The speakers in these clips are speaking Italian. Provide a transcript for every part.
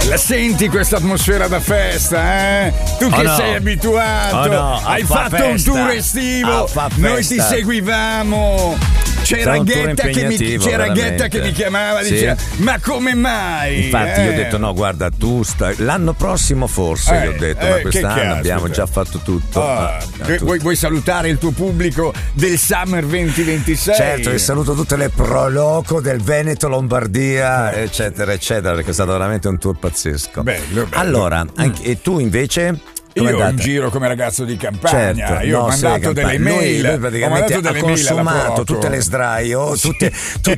La senti questa atmosfera da festa, eh? Tu che sei abituato, hai fatto un tour estivo, noi ti seguivamo. C'era Ghetta che mi chiamava, diceva ma come mai? Infatti io ho detto no, guarda, tu stai l'anno prossimo forse, gli ho detto, ma quest'anno abbiamo già fatto tutto. Vuoi salutare il tuo pubblico del Summer 2026? Certo, e saluto tutte le pro loco del Veneto, Lombardia, eccetera eccetera, perché è stato veramente un tour pazzesco. Bello. Allora, e tu invece? Io in giro come ragazzo di campagna, certo, io ho mandato delle mail, lui praticamente ha consumato tutte le sdraio, tutte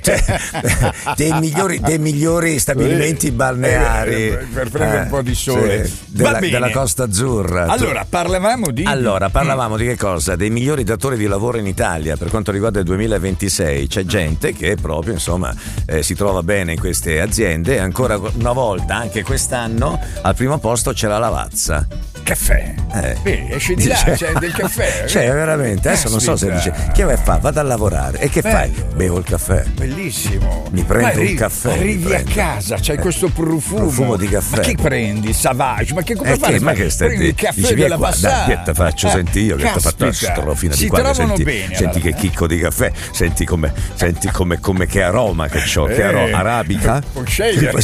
dei migliori stabilimenti balneari per prendere un po' di sole della Costa Azzurra. Allora parlavamo di che cosa? Dei migliori datori di lavoro in Italia per quanto riguarda il 2026. C'è gente che proprio si trova bene in queste aziende, e ancora una volta anche quest'anno al primo posto c'è la Lavazza. Caffè, esce di là, c'è del caffè. Cioè, veramente, adesso non so se dice che vai a fare, vado a lavorare e che fai? Bevo il caffè. Bellissimo. Mi prendo un caffè. Arrivi a casa, c'hai questo profumo di caffè. Ma che prendi? Savage? Ma che cosa fai? Ma che stai? Prendi il caffè della Bassà. Che te faccio sentire io, che ti ho fatto la strofina di qua. Senti che chicco di caffè, senti come che aroma che c'ho, che aroma arabica. Puoi scegliere.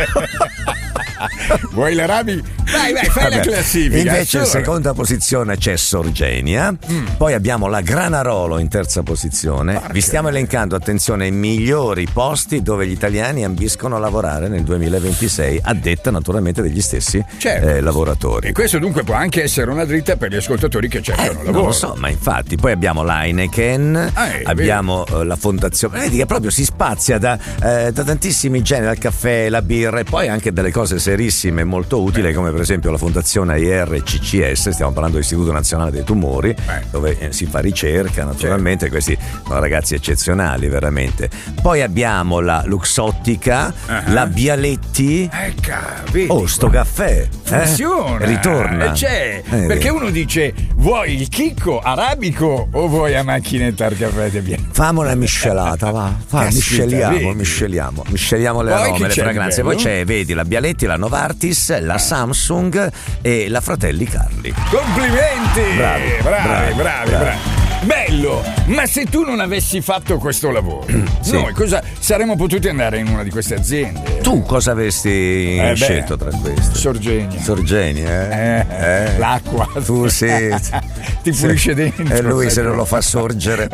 Vuoi l'arabica? Vai, fai la classifica. Invece in seconda posizione c'è Sorgenia, poi abbiamo la Granarolo in terza posizione. Vi stiamo elencando, attenzione, i migliori posti dove gli italiani ambiscono a lavorare nel 2026, a detta naturalmente degli stessi lavoratori. E questo dunque può anche essere una dritta per gli ascoltatori che cercano lavoro. Non lo so, ma infatti poi abbiamo l'Heineken, abbiamo la fondazione, vedi che proprio si spazia da tantissimi generi, dal caffè, la birra e poi anche delle cose serissime molto utili, come per esempio la fondazione IRCCS, stiamo parlando dell'Istituto Nazionale dei Tumori, dove si fa ricerca naturalmente. Questi sono ragazzi eccezionali veramente. Poi abbiamo la Luxottica, la Bialetti. Sto caffè funziona, ritorna, perché uno dice vuoi il chicco arabico o vuoi a macchinetta al caffè di Bialetti? Famo una miscelata, va. Misceliamo le arome, le fragranze. Poi c'è, vedi, la Bialetti, la Novartis, la Samsung e la Fratelli Carli. Complimenti! Bravi. Bello! Ma se tu non avessi fatto questo lavoro, noi cosa saremmo potuti andare in una di queste aziende? Tu cosa avresti scelto tra queste? Sorgenia, l'acqua. Tu ti pulisce dentro. E lui se non lo fa sorgere.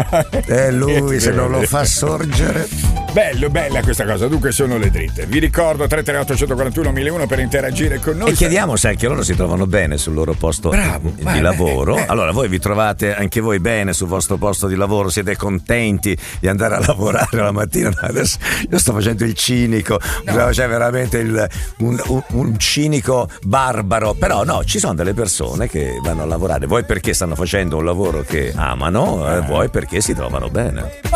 Bella questa cosa. Dunque sono le dritte. Vi ricordo 338 141 1001 per interagire con noi. E chiediamo se anche loro si trovano bene sul loro posto di lavoro. Allora, voi vi trovate anche voi bene sul vostro posto di lavoro? Siete contenti di andare a lavorare la mattina? Adesso io sto facendo il cinico, c'è veramente un cinico barbaro. Però no, ci sono delle persone che vanno a lavorare. Voi perché stanno facendo un lavoro che amano, voi perché si trovano bene.